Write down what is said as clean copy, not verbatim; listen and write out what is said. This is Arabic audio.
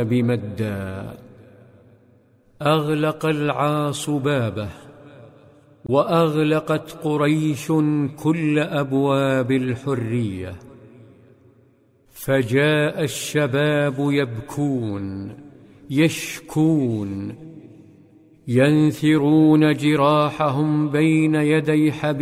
مدا. أغلق العاص بابه، وأغلقت قريش كل أبواب الحرية. فجاء الشباب يبكون يشكون، ينثرون جراحهم بين يدي حبيبهم